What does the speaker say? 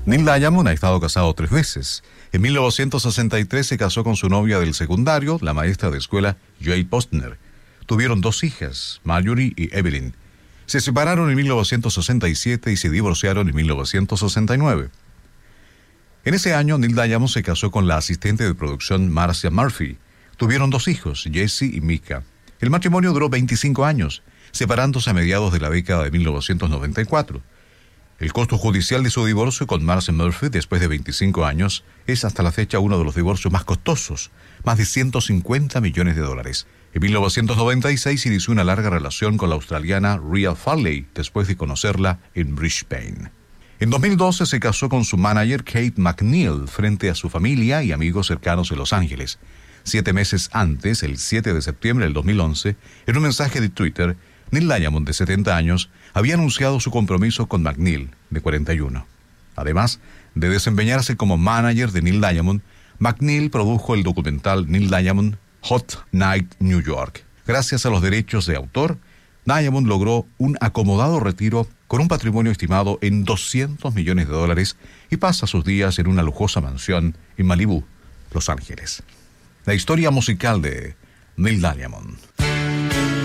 Neil Diamond ha estado casado 3 veces. En 1963 se casó con su novia del secundario, la maestra de escuela Jade Postner. Tuvieron 2 hijas, Marjorie y Evelyn. Se separaron en 1967 y se divorciaron en 1969. En ese año, Neil Diamond se casó con la asistente de producción Marcia Murphy. Tuvieron 2 hijos, Jesse y Mika. El matrimonio duró 25 años, separándose a mediados de la década de 1994. El costo judicial de su divorcio con Marcia Murphy después de 25 años es hasta la fecha uno de los divorcios más costosos, más de $150 millones. En 1996 inició una larga relación con la australiana Rhea Farley después de conocerla en Brisbane. En 2012 se casó con su manager Kate McNeil frente a su familia y amigos cercanos en Los Ángeles. 7 meses antes, el 7 de septiembre del 2011, en un mensaje de Twitter, Neil Diamond, de 70 años, había anunciado su compromiso con McNeil, de 41. Además de desempeñarse como manager de Neil Diamond, McNeil produjo el documental Neil Diamond Hot Night New York. Gracias a los derechos de autor, Diamond logró un acomodado retiro con un patrimonio estimado en $200 millones y pasa sus días en una lujosa mansión en Malibú, Los Ángeles. La historia musical de Neil Diamond.